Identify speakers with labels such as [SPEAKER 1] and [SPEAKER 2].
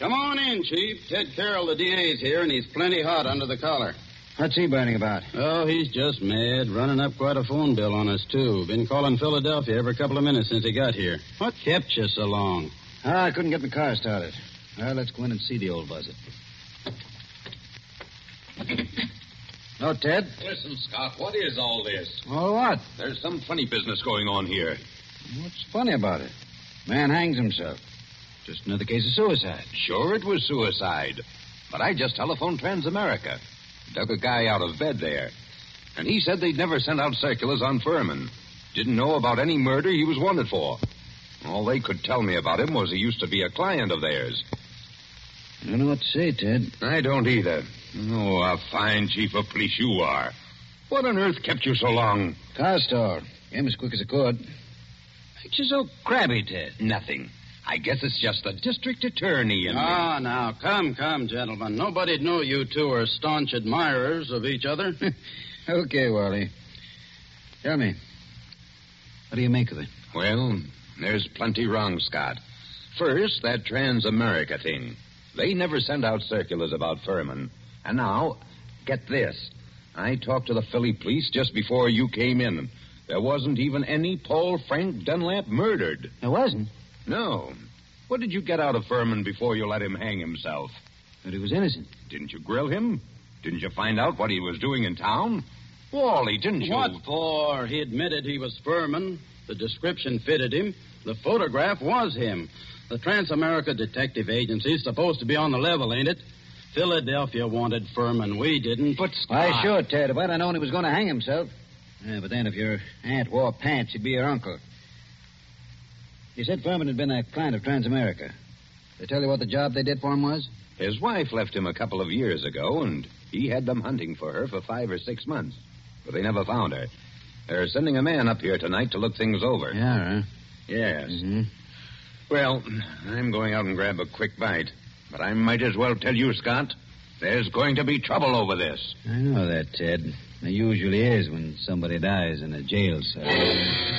[SPEAKER 1] Come on in, Chief. Ted Carroll, the DA's here, and he's plenty hot under the collar.
[SPEAKER 2] What's he burning about?
[SPEAKER 1] Oh, he's just mad. Running up quite a phone bill on us, too. Been calling Philadelphia every couple of minutes since he got here. What kept you so long?
[SPEAKER 2] I couldn't get my car started. Well, let's go in and see the old buzzard. No, Ted?
[SPEAKER 3] Listen, Scott, what is all this?
[SPEAKER 2] Oh, what?
[SPEAKER 3] There's some funny business going on here.
[SPEAKER 2] What's funny about it? Man hangs himself. Just another case of suicide.
[SPEAKER 3] Sure, it was suicide. But I just telephoned Transamerica. Dug a guy out of bed there. And he said they'd never sent out circulars on Furman. Didn't know about any murder he was wanted for. All they could tell me about him was he used to be a client of theirs.
[SPEAKER 2] I don't know what to say, Ted.
[SPEAKER 3] I don't either. Oh, a fine chief of police you are. What on earth kept you so long?
[SPEAKER 2] Car store. Came as quick as I could. Makes you so crabby, Ted.
[SPEAKER 3] Nothing. I guess it's just the district attorney and...
[SPEAKER 1] Ah, now, come, gentlemen. Nobody'd know you two are staunch admirers of each other.
[SPEAKER 2] Okay, Wally. Tell me, what do you make of it?
[SPEAKER 3] Well, there's plenty wrong, Scott. First, that Transamerica thing. They never sent out circulars about Furman. And now, get this. I talked to the Philly police just before you came in. There wasn't even any Paul Frank Dunlap murdered.
[SPEAKER 2] There wasn't?
[SPEAKER 3] No. What did you get out of Furman before you let him hang himself?
[SPEAKER 2] But he was innocent.
[SPEAKER 3] Didn't you grill him? Didn't you find out what he was doing in town? Wally, didn't you?
[SPEAKER 1] What for? He admitted he was Furman. The description fitted him. The photograph was him. The Transamerica Detective Agency's supposed to be on the level, ain't it? Philadelphia wanted Furman. We didn't.
[SPEAKER 3] But
[SPEAKER 2] Why, sure, Ted. If I'd have known he was going to hang himself. Yeah, but then if your aunt wore pants, he'd be your uncle. You said Furman had been a client of Transamerica. They tell you what the job they did for him was?
[SPEAKER 3] His wife left him a couple of years ago, and he had them hunting for her for 5 or 6 months. But they never found her. They're sending a man up here tonight to look things over.
[SPEAKER 2] Yeah, huh?
[SPEAKER 3] Yes.
[SPEAKER 2] Mm-hmm.
[SPEAKER 3] Well, I'm going out and grab a quick bite. But I might as well tell you, Scott, there's going to be trouble over this.
[SPEAKER 2] I know that, Ted. There usually is when somebody dies in a jail cell.